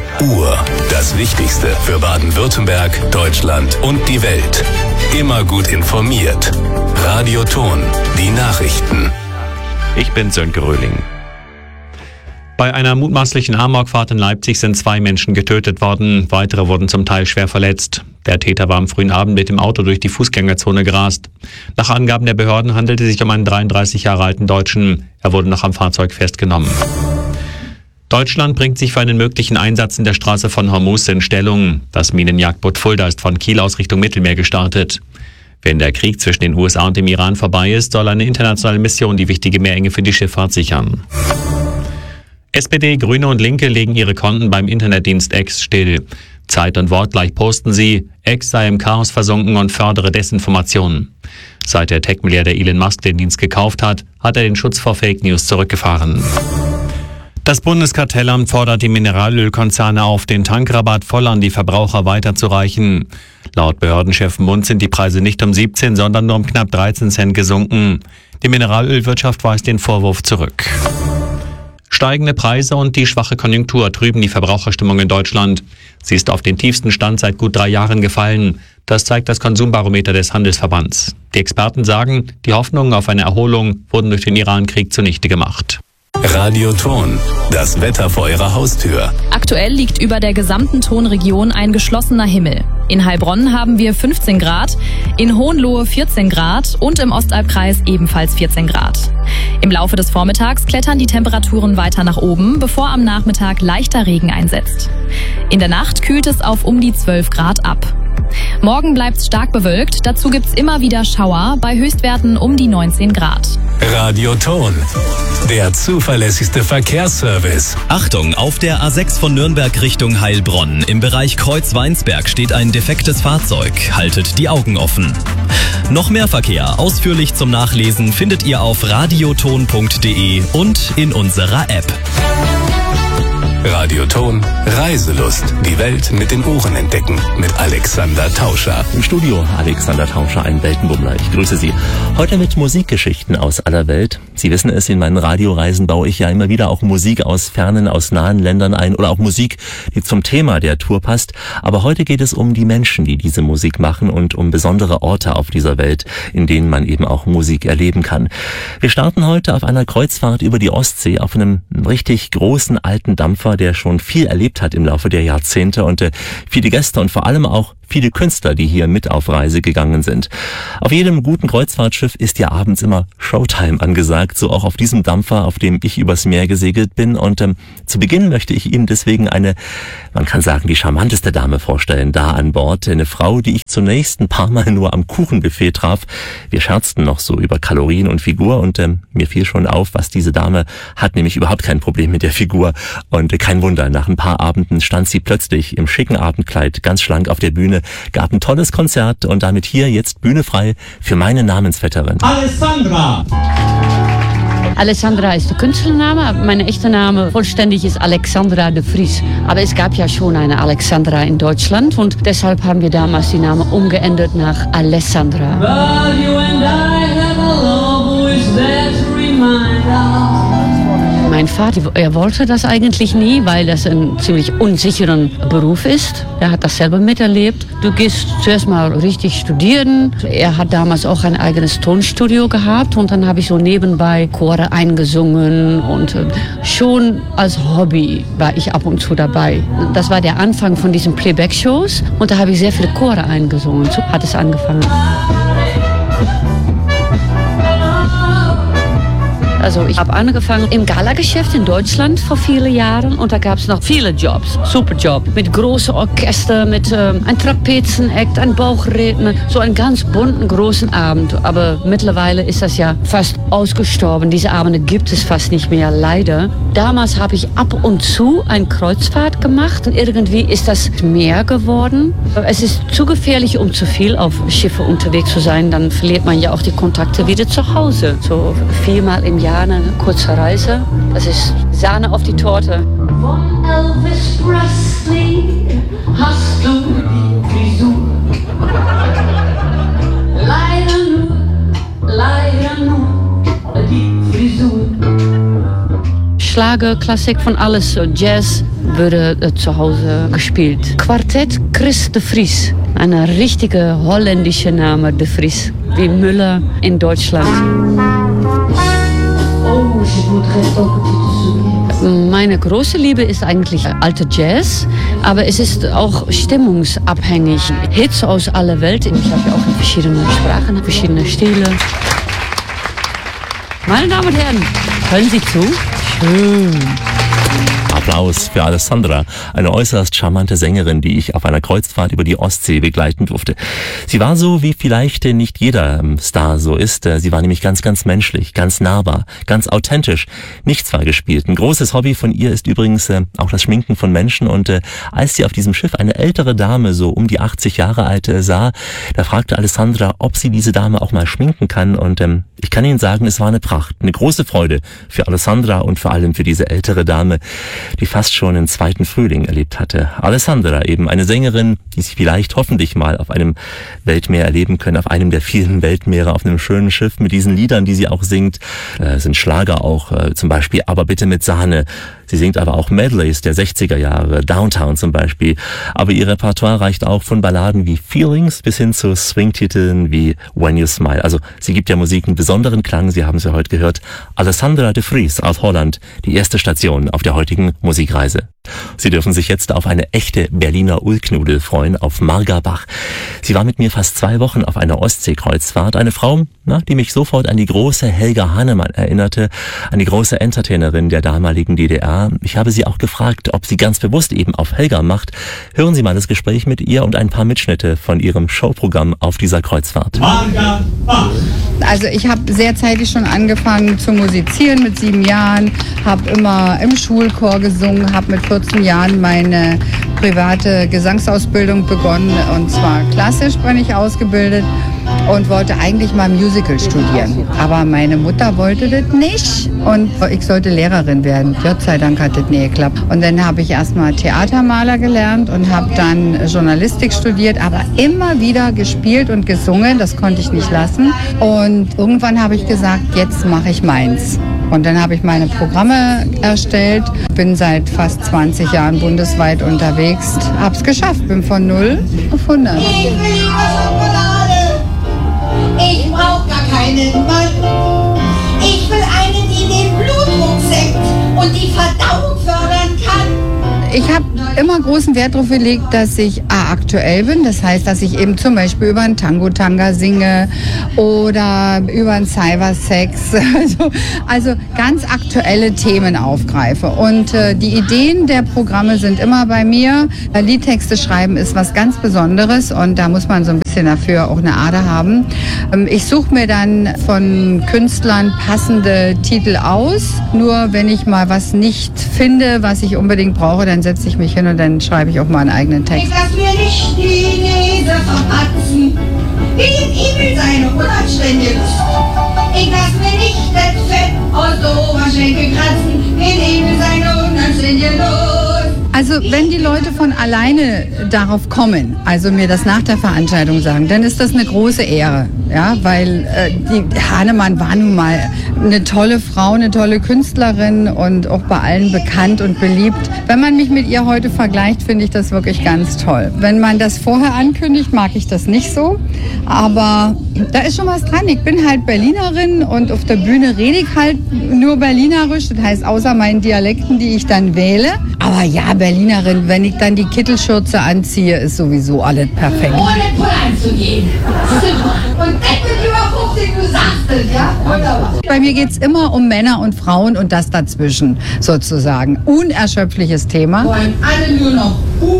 Uhr. Das Wichtigste für Baden-Württemberg, Deutschland und die Welt. Immer gut informiert. Radio Ton, die Nachrichten. Ich bin Sönke Röhling. Bei einer mutmaßlichen Amokfahrt in Leipzig sind 2 Menschen getötet worden. Weitere wurden zum Teil schwer verletzt. Der Täter war am frühen Abend mit dem Auto durch die Fußgängerzone gerast. Nach Angaben der Behörden handelte es sich um einen 33 Jahre alten Deutschen. Er wurde noch am Fahrzeug festgenommen. Deutschland bringt sich für einen möglichen Einsatz in der Straße von Hormuz in Stellung. Das Minenjagdboot Fulda ist von Kiel aus Richtung Mittelmeer gestartet. Wenn der Krieg zwischen den USA und dem Iran vorbei ist, soll eine internationale Mission die wichtige Meerenge für die Schifffahrt sichern. SPD, Grüne und Linke legen ihre Konten beim Internetdienst X still. Zeit und Wort gleich posten sie, X sei im Chaos versunken und fördere Desinformationen. Seit der Tech-Milliardär Elon Musk den Dienst gekauft hat, hat er den Schutz vor Fake News zurückgefahren. Das Bundeskartellamt fordert die Mineralölkonzerne auf, den Tankrabatt voll an die Verbraucher weiterzureichen. Laut Behördenchef Mund sind die Preise nicht um 17, sondern nur um knapp 13 Cent gesunken. Die Mineralölwirtschaft weist den Vorwurf zurück. Steigende Preise und die schwache Konjunktur trüben die Verbraucherstimmung in Deutschland. Sie ist auf den tiefsten Stand seit gut 3 Jahren gefallen. Das zeigt das Konsumbarometer des Handelsverbands. Die Experten sagen, die Hoffnungen auf eine Erholung wurden durch den Iran-Krieg zunichte gemacht. Radio Ton, das Wetter vor Ihrer Haustür. Aktuell liegt über der gesamten Tonregion ein geschlossener Himmel. In Heilbronn haben wir 15 Grad, in Hohenlohe 14 Grad und im Ostalbkreis ebenfalls 14 Grad. Im Laufe des Vormittags klettern die Temperaturen weiter nach oben, bevor am Nachmittag leichter Regen einsetzt. In der Nacht kühlt es auf um die 12 Grad ab. Morgen bleibt es stark bewölkt, dazu gibt's immer wieder Schauer bei Höchstwerten um die 19 Grad. Radio Ton, der zuverlässigste Verkehrsservice. Achtung, auf der A6 von Nürnberg Richtung Heilbronn. Im Bereich Kreuz-Weinsberg steht ein defektes Fahrzeug. Haltet die Augen offen. Noch mehr Verkehr, ausführlich zum Nachlesen, findet ihr auf radioton.de und in unserer App. Radio Ton, Reiselust. Die Welt mit den Ohren entdecken. Mit Alexander Tauscher. Im Studio Alexander Tauscher, ein Weltenbummler. Ich grüße Sie. Heute mit Musikgeschichten aus aller Welt. Sie wissen es, in meinen Radioreisen baue ich ja immer wieder auch Musik aus fernen, aus nahen Ländern ein oder auch Musik, die zum Thema der Tour passt. Aber heute geht es um die Menschen, die diese Musik machen und um besondere Orte auf dieser Welt, in denen man eben auch Musik erleben kann. Wir starten heute auf einer Kreuzfahrt über die Ostsee auf einem richtig großen alten Dampfer, der schon viel erlebt hat im Laufe der Jahrzehnte und viele Gäste und vor allem auch viele Künstler, die hier mit auf Reise gegangen sind. Auf jedem guten Kreuzfahrtschiff ist ja abends immer Showtime angesagt, so auch auf diesem Dampfer, auf dem ich übers Meer gesegelt bin. Und zu Beginn möchte ich Ihnen deswegen eine, man kann sagen, die charmanteste Dame vorstellen, da an Bord. Eine Frau, die ich zunächst ein paar Mal nur am Kuchenbuffet traf. Wir scherzten noch so über Kalorien und Figur und mir fiel schon auf, was diese Dame hat, nämlich überhaupt kein Problem mit der Figur. Und kein Wunder, nach ein paar Abenden stand sie plötzlich im schicken Abendkleid, ganz schlank auf der Bühne, gab ein tolles Konzert und damit hier jetzt Bühne frei für meine Namensvetterin. Alessandra! Alessandra ist der Künstlername, aber mein echter Name vollständig ist Alexandra de Vries. Aber es gab ja schon eine Alexandra in Deutschland und deshalb haben wir damals die Namen umgeändert nach Alessandra. But you and I have a love who is there to remind us. Mein Vater, er wollte das eigentlich nie, weil das ein ziemlich unsicherer Beruf ist. Er hat das selber miterlebt. Du gehst zuerst mal richtig studieren. Er hat damals auch ein eigenes Tonstudio gehabt und dann habe ich so nebenbei Chore eingesungen und schon als Hobby war ich ab und zu dabei. Das war der Anfang von diesen Playback-Shows und da habe ich sehr viele Chore eingesungen. So hat es angefangen. Also ich habe angefangen im Galageschäft in Deutschland vor vielen Jahren und da gab es noch viele Jobs, super Job, mit großen Orchester, mit ein Trapezenakt, ein Bauchredner, so einen ganz bunten großen Abend. Aber mittlerweile ist das ja fast ausgestorben. Diese Abende gibt es fast nicht mehr, leider. Damals habe ich ab und zu eine Kreuzfahrt gemacht und irgendwie ist das mehr geworden. Es ist zu gefährlich, um zu viel auf Schiffe unterwegs zu sein. Dann verliert man ja auch die Kontakte wieder zu Hause. So 4-mal im Jahr eine kurze Reise. Das ist Sahne auf die Torte. Von Elvis Presley hast du die Frisur. Leider nur die Frisur. Schlager, Klassik von alles, Jazz, würde zu Hause gespielt. Quartett Chris de Vries, ein richtiger holländischer Name, de Vries, wie Müller in Deutschland. Meine große Liebe ist eigentlich alte Jazz, aber es ist auch stimmungsabhängig. Hits aus aller Welt. Ich habe ja auch in verschiedenen Sprachen, verschiedene Stile. Meine Damen und Herren, hören Sie zu? Schön. Applaus für Alessandra, eine äußerst charmante Sängerin, die ich auf einer Kreuzfahrt über die Ostsee begleiten durfte. Sie war so, wie vielleicht nicht jeder Star so ist. Sie war nämlich ganz, ganz menschlich, ganz nahbar, ganz authentisch, nichts war gespielt. Ein großes Hobby von ihr ist übrigens auch das Schminken von Menschen. Und als sie auf diesem Schiff eine ältere Dame, so um die 80 Jahre alt, sah, da fragte Alessandra, ob sie diese Dame auch mal schminken kann. Und ich kann Ihnen sagen, es war eine Pracht, eine große Freude für Alessandra und vor allem für diese ältere Dame, die fast schon einen zweiten Frühling erlebt hatte. Alessandra, eben eine Sängerin, die Sie vielleicht hoffentlich mal auf einem Weltmeer erleben können, auf einem der vielen Weltmeere, auf einem schönen Schiff mit diesen Liedern, die sie auch singt. Sind Schlager auch, zum Beispiel Aber bitte mit Sahne. Sie singt aber auch Medleys der 60er Jahre, Downtown zum Beispiel. Aber ihr Repertoire reicht auch von Balladen wie Feelings bis hin zu Swing-Titeln wie When You Smile. Also sie gibt der Musik einen besonderen Klang, Sie haben sie heute gehört. Alessandra de Vries aus Holland, die erste Station auf der heutigen Musikreise. Sie dürfen sich jetzt auf eine echte Berliner Ulknudel freuen, auf Marga Bach. Sie war mit mir fast 2 Wochen auf einer Ostseekreuzfahrt. Eine Frau, die mich sofort an die große Helga Hannemann erinnerte, an die große Entertainerin der damaligen DDR. Ich habe sie auch gefragt, ob sie ganz bewusst eben auf Helga macht. Hören Sie mal das Gespräch mit ihr und ein paar Mitschnitte von ihrem Showprogramm auf dieser Kreuzfahrt. Marga Bach. Also ich habe sehr zeitig schon angefangen zu musizieren, mit 7 Jahren, habe immer im Schulchor gesungen, habe mit 14 Jahren meine private Gesangsausbildung begonnen, und zwar klassisch bin ich ausgebildet und wollte eigentlich mal Musical studieren. Aber meine Mutter wollte das nicht und ich sollte Lehrerin werden. Gott sei Dank hat das nie geklappt. Und dann habe ich erstmal Theatermaler gelernt und habe dann Journalistik studiert, aber immer wieder gespielt und gesungen. Das konnte ich nicht lassen. Und irgendwann habe ich gesagt, jetzt mache ich meins. Und dann habe ich meine Programme erstellt, bin seit fast 20 Jahren bundesweit unterwegs, habe es geschafft, bin von 0 auf 100. Ich brauch gar keinen Mann. Ich will einen, die den Blutdruck senkt und die Verdauung fördern kann. Ich habe immer großen Wert darauf gelegt, dass ich aktuell bin. Das heißt, dass ich eben zum Beispiel über einen Tango-Tanga singe oder über einen Cybersex. Also ganz aktuelle Themen aufgreife. Und die Ideen der Programme sind immer bei mir. Liedtexte schreiben ist was ganz Besonderes und da muss man so ein bisschen dafür auch eine Ader haben. Ich suche mir dann von Künstlern passende Titel aus. Nur wenn ich mal was nicht finde, was ich unbedingt brauche, dann setze ich mich hin und dann schreibe ich auch mal einen eigenen Text. Ich lass mir nicht die Leser verpatzen, wie dem Igel seine unanständige Lust. Ich lass mir nicht das Fett aus der Oberschenkel kratzen, wie dem Igel seine unanständige Lust. Also wenn die Leute von alleine darauf kommen, also mir das nach der Veranstaltung sagen, dann ist das eine große Ehre, ja, weil die Hannemann war nun mal eine tolle Frau, eine tolle Künstlerin und auch bei allen bekannt und beliebt. Wenn man mich mit ihr heute vergleicht, finde ich das wirklich ganz toll. Wenn man das vorher ankündigt, mag ich das nicht so, aber da ist schon was dran. Ich bin halt Berlinerin und auf der Bühne rede ich halt nur Berlinerisch, das heißt außer meinen Dialekten, die ich dann wähle. Aber ja, Berlinerin, wenn ich dann die Kittelschürze anziehe, ist sowieso alles perfekt. Ohne Pull anzugehen. Und Deck mit über 50, du sagst es, ja? Wunderbar. Bei mir geht es immer um Männer und Frauen und das dazwischen sozusagen. Unerschöpfliches Thema. Wollen alle nur noch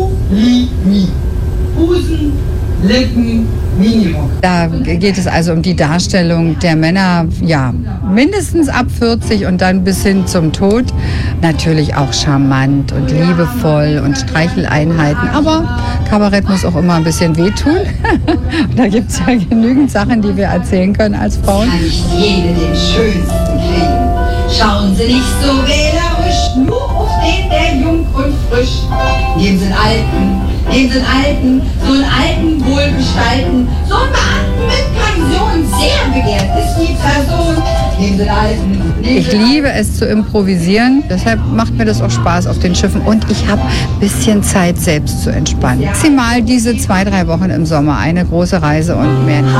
Mi. Busen, Lippen, Minimum. Da geht es also um die Darstellung der Männer, ja, mindestens ab 40 und dann bis hin zum Tod. Natürlich auch charmant und liebevoll und Streicheleinheiten, aber Kabarett muss auch immer ein bisschen wehtun. Da gibt es ja genügend Sachen, die wir erzählen können als Frauen. Kann nicht jede den schönsten kriegen. Schauen Sie nicht so wählerisch, nur auf den, der jung und frisch. Nehmen Sie einen Alten, so einen Alten wohlgestalten, so einen Beamten mit Pension, sehr begehrt ist die Person. Nehmen Sie einen Alten, Ich liebe es zu improvisieren. Deshalb macht mir das auch Spaß auf den Schiffen. Und ich habe ein bisschen Zeit, selbst zu entspannen. Maximal diese 2-3 Wochen im Sommer. Eine große Reise und mehr nicht.